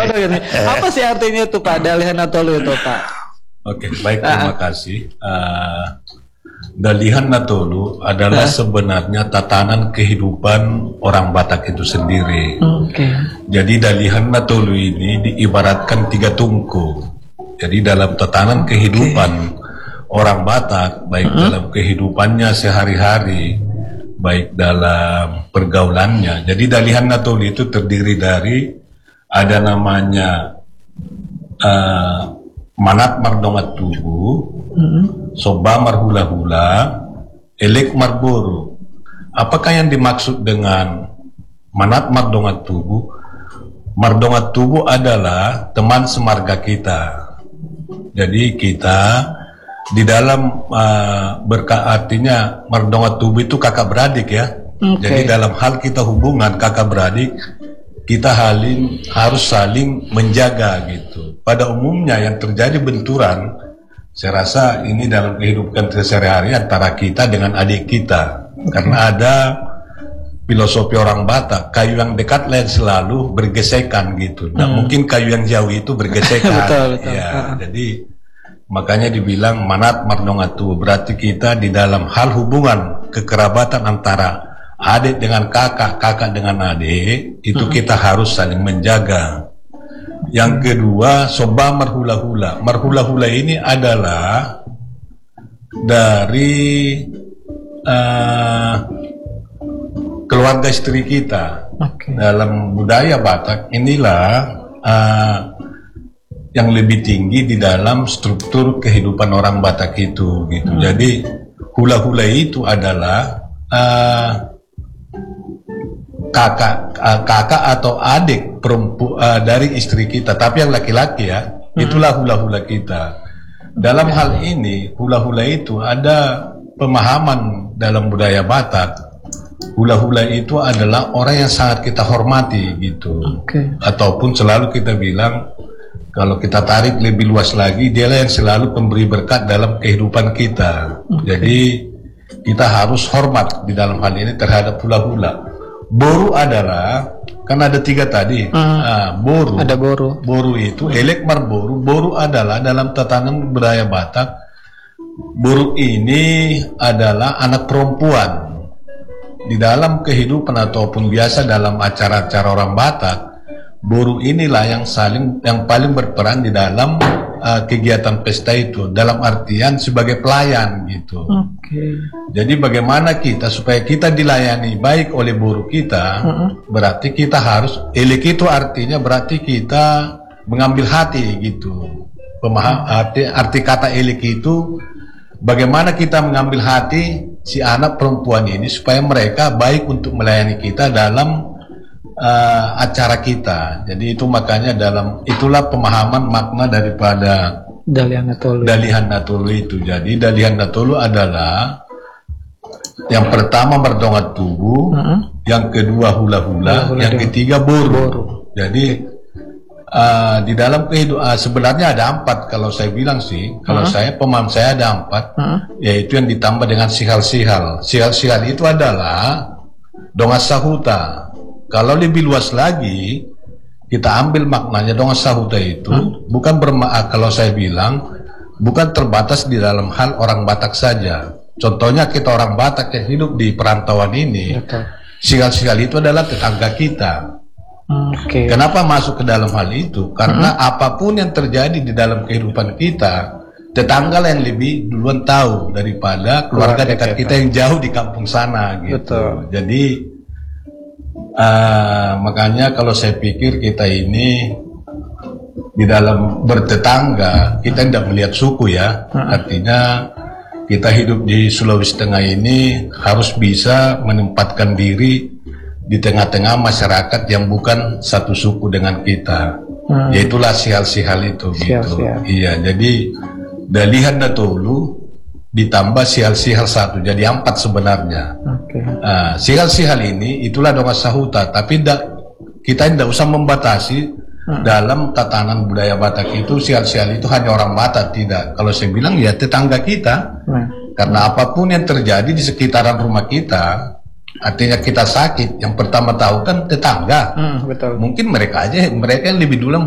Apa sih artinya itu Pak, Dalihan Natolu itu Pak? Oke, baik, terima kasih. Dalihan Natolu adalah sebenarnya tatanan kehidupan orang Batak itu sendiri. Jadi Dalihan Natolu ini diibaratkan 3 tungku. Jadi dalam tatanan kehidupan orang Batak, baik dalam kehidupannya sehari-hari, baik dalam pergaulannya. Jadi Dalihan Natolu itu terdiri dari ada namanya Manat Mardongat Tubu, Soba Marhula-hula, Elek Marboru. Apakah yang dimaksud dengan Manat Mardongat Tubu? Mardongat Tubu adalah teman semarga kita. Jadi kita di dalam artinya Mardongat Tubu itu kakak beradik ya. Jadi dalam hal kita hubungan kakak beradik, kita harus saling menjaga gitu. Pada umumnya yang terjadi benturan, saya rasa ini dalam kehidupan sehari-hari antara kita dengan adik kita. Karena ada filosofi orang Batak, kayu yang dekat lain selalu bergesekan gitu. Nah, mungkin kayu yang jauh itu bergesekan. Betul. Ya, jadi makanya dibilang Manat Mardongat Tubu, berarti kita di dalam hal hubungan kekerabatan antara adik dengan kakak, kakak dengan adik, itu kita harus saling menjaga. Yang kedua, Soba Marhula-hula. Marhula-hula ini adalah dari keluarga istri kita. Dalam budaya Batak inilah yang lebih tinggi di dalam struktur kehidupan orang Batak itu gitu. Jadi hula-hula itu adalah kakak atau adik dari istri kita, tapi yang laki-laki ya, itulah hula-hula kita. Dalam hal ini hula-hula itu ada pemahaman dalam budaya Batak. Hula-hula itu adalah orang yang sangat kita hormati gitu. Ataupun selalu kita bilang, kalau kita tarik lebih luas lagi, dialah yang selalu pemberi berkat dalam kehidupan kita. Jadi kita harus hormat di dalam hal ini terhadap hula-hula. Boru adalah, kan ada 3 tadi. Boru. Ada boru. Boru itu Elek Marboru. Boru adalah dalam tatanan budaya Batak. Boru ini adalah anak perempuan. Di dalam kehidupan ataupun biasa dalam acara-acara orang Batak, boru inilah yang paling berperan di dalam kegiatan pesta itu, dalam artian sebagai pelayan gitu. Jadi bagaimana kita supaya kita dilayani baik oleh boru kita, berarti kita harus elek itu artinya berarti kita mengambil hati gitu. Arti kata elek itu bagaimana kita mengambil hati si anak perempuan ini supaya mereka baik untuk melayani kita dalam acara kita. Jadi itu makanya itulah pemahaman makna daripada Dalihan Natolu itu. Jadi Dalihan Natolu adalah yang pertama Mardongat Tubu, yang kedua hula-hula, yang ketiga boru. Jadi di dalam kehidupan sebenarnya ada 4 kalau saya bilang sih. Kalau pemahaman saya ada 4, yaitu yang ditambah dengan sihal-sihal. Sihal-sihal itu adalah Dongas Sahuta. Kalau lebih luas lagi, kita ambil maknanya Dongas Sahuta itu bukan kalau saya bilang bukan terbatas di dalam hal orang Batak saja. Contohnya kita orang Batak yang hidup di perantauan ini, sihal-sihal itu adalah tetangga kita. Kenapa masuk ke dalam hal itu? Karena apapun yang terjadi di dalam kehidupan kita, tetangga yang lebih duluan tahu daripada keluarga dekat kita yang jauh di kampung sana gitu. Jadi makanya kalau saya pikir kita ini di dalam bertetangga, kita tidak melihat suku ya. Artinya kita hidup di Sulawesi Tengah ini harus bisa menempatkan diri di tengah-tengah masyarakat yang bukan satu suku dengan kita. Yaitulah sihal-sihal itu gitu. Iya, jadi Dalihan Natolu ditambah sihal-sihal 1, jadi 4 sebenarnya. Sihal-sihal ini itulah Dongas Sahuta, tapi kita tidak usah membatasi dalam tatanan budaya Batak itu sihal-sihal itu hanya orang Batak, tidak. Kalau saya bilang ya tetangga kita, karena apapun yang terjadi di sekitaran rumah kita, artinya kita sakit, yang pertama tahu kan tetangga. Mungkin mereka yang lebih dulu